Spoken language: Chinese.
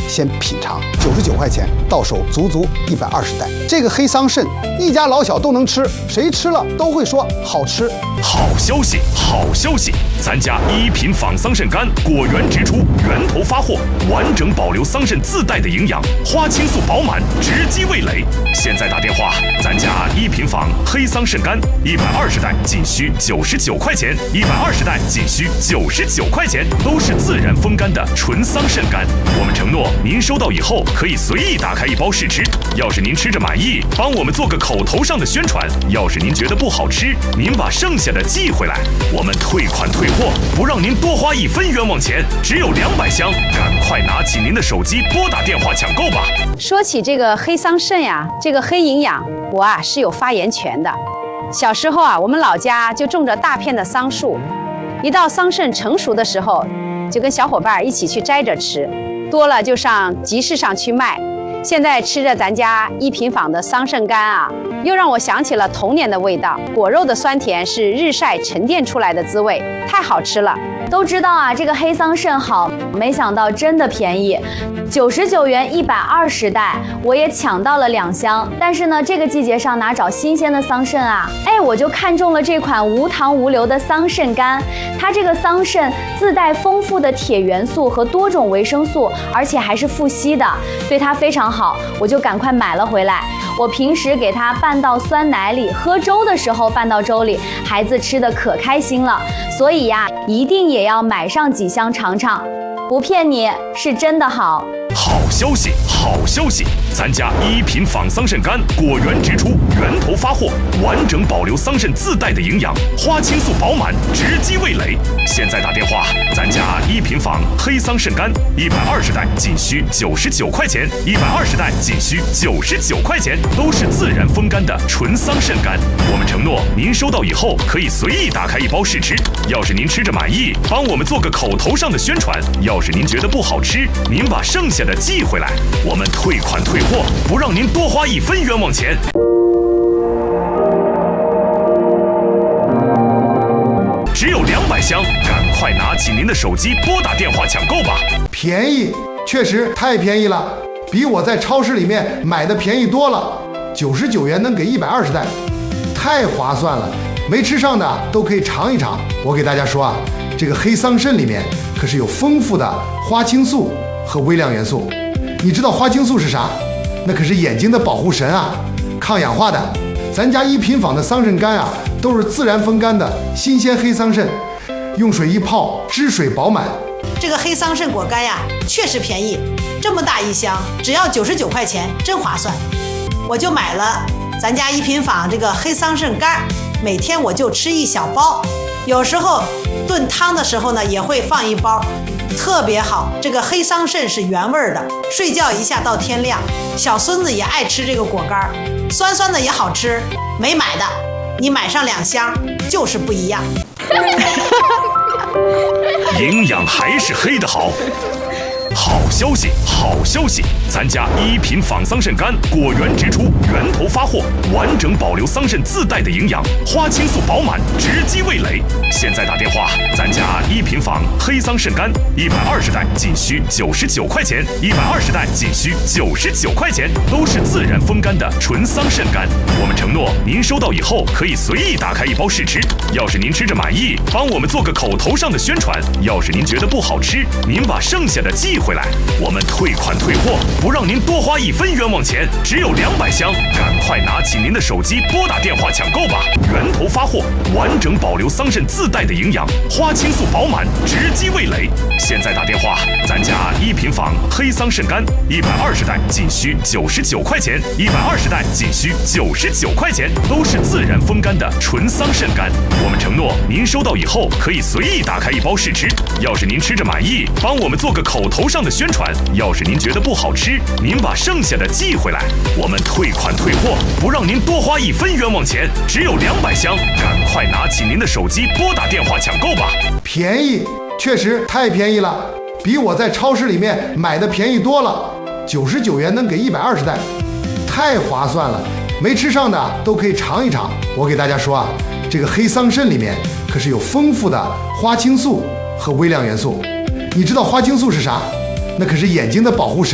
先品尝，99块钱到手足足120袋。这个黑桑葚，一家老小都能吃，谁吃了都会说好吃。 好消息，好消息！咱家1品仿桑葚干果园直出，源头发货，完整保留桑葚自带的营养，花青素饱满，直击味蕾。现在打电话，咱家1品仿黑桑葚干120袋仅需99块钱，120袋仅需99块钱，都是自然风干的纯桑葚干。我们承诺，您收到以后可以随意打开一包试吃。要是您吃着满意，帮我们做个口头上的宣传；要是您觉得不好吃，您把剩下的寄回来，我们退款退货，不让您多花1分冤枉钱。只有200箱，赶快拿起您的手机拨打电话抢购吧。 说起这个黑桑葚呀，这个黑营养，我是有发言权的。小时候我们老家就种着大片的桑树，一到桑葚成熟的时候，就跟小伙伴一起去摘着吃，多了就上集市上去卖。现在吃着咱家1品坊的桑葚干又让我想起了童年的味道。果肉的酸甜是日晒沉淀出来的滋味，太好吃了。 都知道这个黑桑葚好，没想到真的便宜，99元120袋，我也抢到了2箱。但是呢，这个季节上哪找新鲜的桑葚啊？我就看中了这款无糖无硫的桑葚干。它这个桑葚自带丰富的铁元素和多种维生素，而且还是富硒的，对它非常好，我就赶快买了回来。我平时给它拌到酸奶里，喝粥的时候拌到粥里，孩子吃的可开心了。所以一定也要买上几箱尝尝，不骗你，是真的好。 好消息，好消息！咱家1品仿桑葚干果园直出，源头发货，完整保留桑葚自带的营养，花青素饱满，直击味蕾。现在打电话，咱家1品仿黑桑葚干120袋仅需99块钱，120袋仅需99块钱，都是自然风干的纯桑葚干。我们承诺，您收到以后可以随意打开一包试吃。要是您吃着满意，帮我们做个口头上的宣传；要是您觉得不好吃，您把剩下的寄回来，我们退款退货，不让您多花1分冤枉钱。只有200箱，赶快拿起您的手机拨打电话抢购吧。 便宜，确实太便宜了，比我在超市里面买的便宜多了。99元能给120袋，太划算了。没吃上的都可以尝一尝。我给大家说这个黑桑葚里面可是有丰富的花青素和微量元素。你知道花青素是啥？那可是眼睛的保护神抗氧化的。咱家1品坊的桑葚干都是自然风干的新鲜黑桑葚，用水一泡，汁水饱满。 这个黑桑葚果干确实便宜，这么大一箱只要99块钱，真划算。我就买了咱家1品坊这个黑桑葚干，每天我就吃1小包，有时候炖汤的时候呢也会放1包，特别好。这个黑桑葚是原味的，睡觉一下到天亮。小孙子也爱吃这个果干，酸酸的也好吃。没买的，你买上2箱就是不一样。 营养还是黑的好。好消息，好消息！咱家1品仿桑葚干果园直出，源头发货，完整保留桑葚自带的营养，花青素饱满，直击味蕾。现在打电话，咱家1品仿黑桑葚干120袋仅需99块钱，120袋仅需99块钱，都是自然风干的纯桑葚干。我们承诺，您收到以后可以随意打开一包试吃。要是您吃着满意，帮我们做个口头上的宣传；要是您觉得不好吃，您把剩下的寄回来，我们退款退货，不让您多花1分冤枉钱。只有200箱，赶快拿起您的手机拨打电话抢购吧。源头发货，完整保留桑葚自带的营养，花青素饱满，直击味蕾。现在打电话，咱家1品坊黑桑葚干120袋仅需99块钱，120袋仅需99块钱，都是自然风干的纯桑葚干。我们承诺，您收到以后可以随意打开一包试吃。要是您吃着满意，帮我们做个口头上的宣传；要是您觉得不好吃，您把剩下的寄回来，我们退款退货，不让您多花1分冤枉钱。只有200箱，赶快拿起您的手机拨打电话抢购吧。 便宜，确实太便宜了，比我在超市里面买的便宜多了。99元能给120袋，太划算了。没吃上的都可以尝一尝。我给大家说这个黑桑葚里面可是有丰富的花青素和微量元素。你知道花青素是啥？那可是眼睛的保护神。